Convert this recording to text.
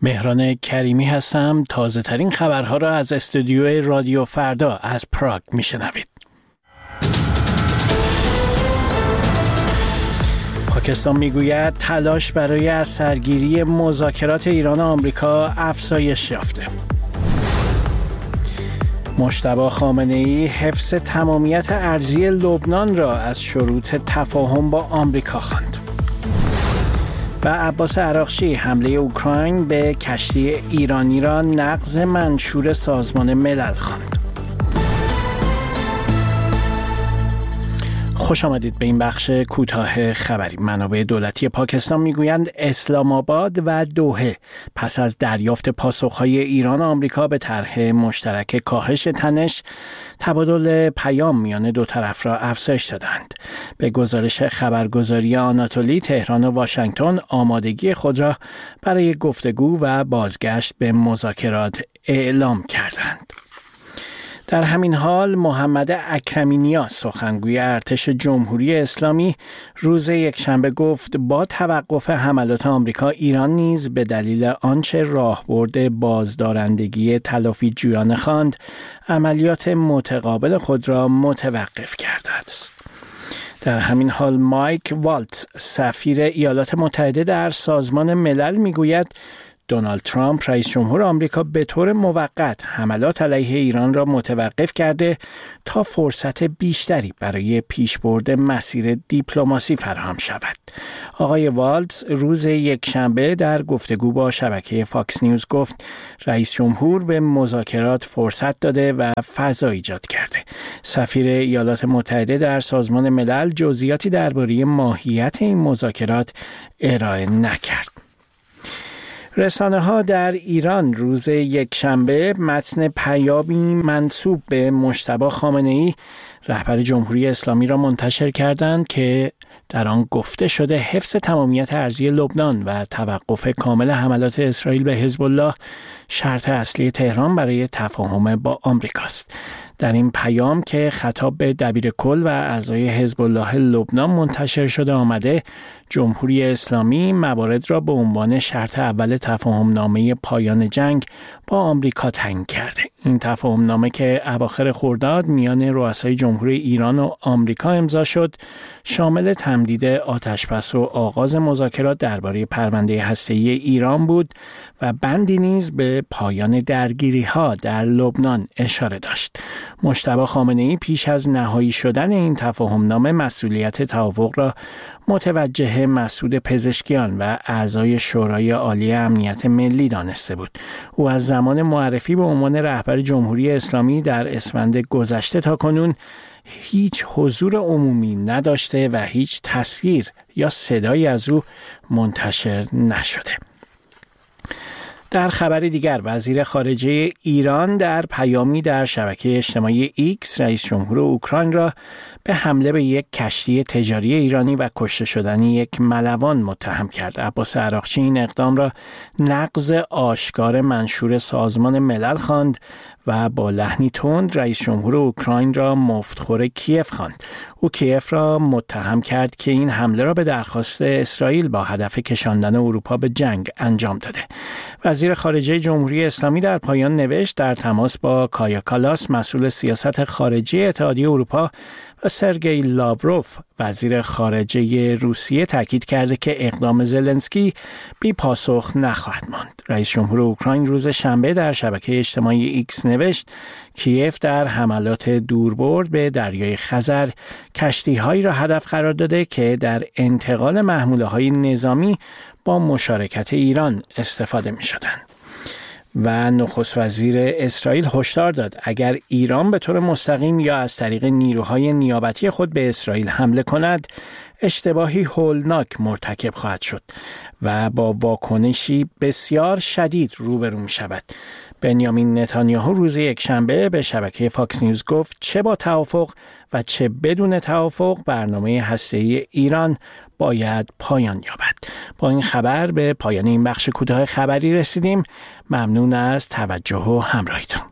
مهران کریمی هستم. تازه ترین خبرها را از استودیوی رادیو فردا از پراگ میشنوید. پاکستان میگوید تلاش برای از سرگیری مذاکرات ایران و آمریکا افزایش یافته. مجتبی خامنه‌ای حفظ تمامیت ارضی لبنان را از شروط تفاهم با آمریکا خواند. و عباس عراقچی حمله اوکراین به کشتی ایرانی را نقض منشور سازمان ملل خواند. خوش آمدید به این بخش کوتاه خبری. منابع دولتی پاکستان میگویند اسلام آباد و دوحه پس از دریافت پاسخهای ایران و آمریکا به طرح مشترک کاهش تنش، تبادل پیام میان دو طرف را افزایش دادند. به گزارش خبرگزاری آناتولی، تهران و واشنگتن آمادگی خود را برای گفتگو و بازگشت به مذاکرات اعلام کردند. در همین حال محمد اکرمینیا، سخنگوی ارتش جمهوری اسلامی، روز یکشنبه گفت با توقف حملات آمریکا، ایران نیز به دلیل آنچه راهبرد بازدارندگی تلافی جویان خواند، عملیات متقابل خود را متوقف کرده است. در همین حال مایک والتز، سفیر ایالات متحده در سازمان ملل، میگوید دونالد ترامپ، رئیس جمهور آمریکا، به طور موقت حملات علیه ایران را متوقف کرده تا فرصت بیشتری برای پیشبرد مسیر دیپلماسی فراهم شود. آقای والتز روز یکشنبه در گفتگو با شبکه فاکس نیوز گفت رئیس جمهور به مذاکرات فرصت داده و فضا ایجاد کرده. سفیر ایالات متحده در سازمان ملل جزئیاتی درباره ماهیت این مذاکرات ارائه نکرد. رسانه‌ها در ایران روز یکشنبه متن پیامی منسوب به مجتبی خامنه‌ای، رهبر جمهوری اسلامی، را منتشر کردند که در آن گفته شده حفظ تمامیت ارضی لبنان و توقف کامل حملات اسرائیل به حزب الله شرط اصلی تهران برای تفاهم با آمریکا است. در این پیام که خطاب به دبیرکل و اعضای حزب الله لبنان منتشر شده آمده، جمهوری اسلامی موارد را به عنوان شرط اول تفاهمنامه پایان جنگ با آمریکا تعیین کرده. این تفاهمنامه که اواخر خرداد میان رؤسای جمهوری ایران و آمریکا امضا شد، شامل تمدید آتشبس و آغاز مذاکرات درباره پرونده هسته‌ای ایران بود و بندی نیز به پایان درگیری‌ها در لبنان اشاره داشت. مجتبی خامنه‌ای پیش از نهایی شدن این تفاهمنامه مسئولیت توافق را متوجه مسعود پزشکیان و اعضای شورای عالی امنیت ملی دانسته بود. او از زمان معرفی به عنوان رهبر جمهوری اسلامی در اسفند گذشته تا کنون هیچ حضور عمومی نداشته و هیچ تصویر یا صدایی از او منتشر نشده. در خبر دیگر، وزیر خارجه ایران در پیامی در شبکه اجتماعی ایکس رئیس جمهور اوکراین را به حمله به یک کشتی تجاری ایرانی و کشته شدن یک ملوان متهم کرد. عباس عراقچی این اقدام را نقض آشکار منشور سازمان ملل خواند و با لحنی تند رئیس جمهور اوکراین را مفتخور کیف خواند. او کیف را متهم کرد که این حمله را به درخواست اسرائیل با هدف کشاندن اروپا به جنگ انجام داده. وزیر خارجه جمهوری اسلامی در پایان نوشت در تماس با کایا کالاس، مسئول سیاست خارجی اتحادیه اروپا، و سرگئی لاوروف، وزیر خارجه روسیه، تاکید کرده که اقدام زلنسکی بی پاسخ نخواهد ماند. رئیس جمهور اوکراین روز شنبه در شبکه اجتماعی ایکس نوشت کیف در حملات دوربرد به دریای خزر کشتی‌هایی را هدف قرار داده که در انتقال محموله‌های نظامی با مشارکت ایران استفاده می‌شدند. و نخست وزیر اسرائیل هشدار داد اگر ایران به طور مستقیم یا از طریق نیروهای نیابتی خود به اسرائیل حمله کند، اشتباهی هولناک مرتکب خواهد شد و با واکنشی بسیار شدید روبرو می شود. بنیامین نتانیاهو روز یکشنبه به شبکه فاکس نیوز گفت چه با توافق و چه بدون توافق برنامه هسته‌ای ایران باید پایان یابد. با این خبر به پایان این بخش کوتاه خبری رسیدیم. ممنون از توجه و همراهیتون.